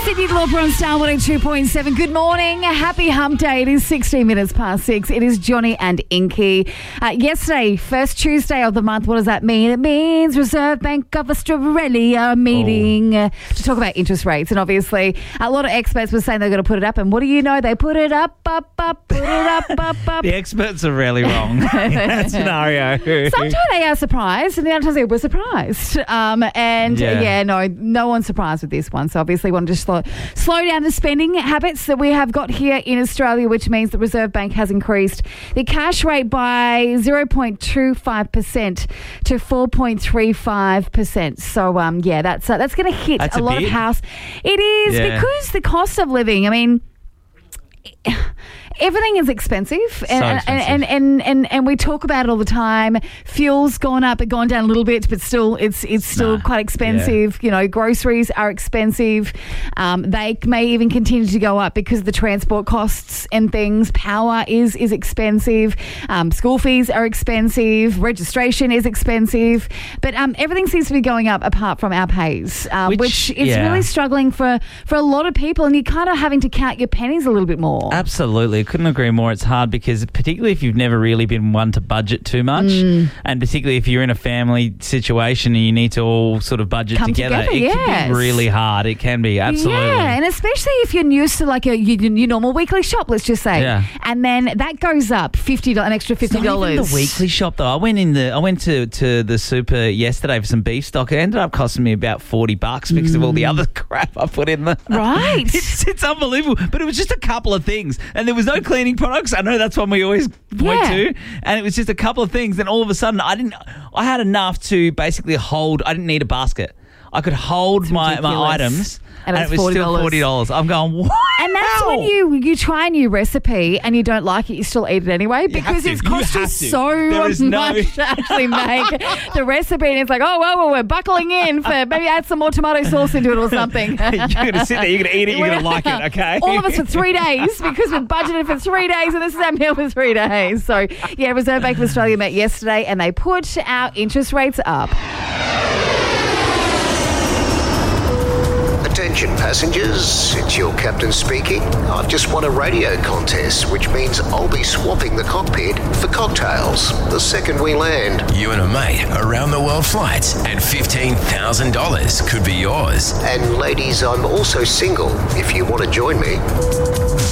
Sydney Lauper on Star 102.7. Good morning. Happy hump day. It is 16 minutes past 6. It is Johnny and Inky. Yesterday, first Tuesday of the month, what does that mean? It means Reserve Bank of Australia meeting to talk about interest rates. And obviously, a lot of experts were saying they're going to put it up. And what do you know? They put it up, put it up. The experts are really wrong in that scenario. Sometimes they are surprised, and the other times they were surprised. No one's surprised with this one. So obviously, want to just slow down the spending habits that we have got here in Australia, which means the Reserve Bank has increased the cash rate by 0.25% to 4.35%. So that's going to hit a lot of house. It is because the cost of living. I mean, everything is expensive, and we talk about it all the time. Fuel's gone up, it gone down a little bit, but still, it's still quite expensive. Yeah. You know, groceries are expensive. They may even continue to go up because of the transport costs and things. Power is expensive. School fees are expensive. Registration is expensive. But everything seems to be going up apart from our pays, which is really struggling for a lot of people. And you're kind of having to count your pennies a little bit more. Absolutely. Couldn't agree more. It's hard because particularly if you've never really been one to budget too much, and particularly if you're in a family situation and you need to all sort of budget together, it can be really hard. It can be, absolutely. Yeah, and especially if you're used to like your normal weekly shop, let's just say, and then that goes up an extra $50. It's not even the weekly shop though. I went to the super yesterday for some beef stock. It ended up costing me about $40 because of all the other crap I put in there. Right, it's unbelievable. But it was just a couple of things, and there was no cleaning products. I know that's one we always point to, and it was just a couple of things. Then all of a sudden, I had enough to basically hold. I didn't need a basket. I could hold my items, and it was still $40. I'm going, what? And that's when you try a new recipe and you don't like it, you still eat it anyway because it's cost you so much to actually make the recipe. And it's like, well, we're buckling in for maybe add some more tomato sauce into it or something. You're going to sit there, you're going to eat it, you're going to like it, okay? All of us for 3 days because we've budgeted for 3 days and this is our meal for 3 days. So, Reserve Bank of Australia met yesterday and they put our interest rates up. Attention passengers, it's your captain speaking. I've just won a radio contest, which means I'll be swapping the cockpit for cocktails the second we land. You and a mate, around the world flights, and $15,000 could be yours. And ladies, I'm also single if you want to join me.